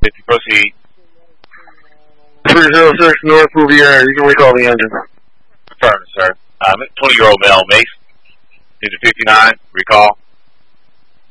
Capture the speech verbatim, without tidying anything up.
fifty, proceed. three zero six North Riviera, you can recall the engine. Affirmative, sir. Uh, twenty-year-old male, Mace. Engine fifty-nine, recall.